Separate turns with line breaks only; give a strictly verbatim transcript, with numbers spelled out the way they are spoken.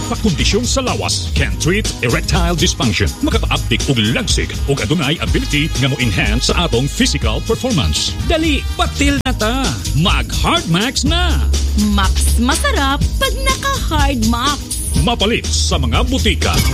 nagpakondisyon sa lawas can treat erectile dysfunction. Makaka-update og lagsig ug adunay ability nga mo-enhance sa atong physical performance. Dali, patil na ta. Mag-Hard Max na.
Max masarap pag naka-Hard Max.
Mapalit sa mga butika.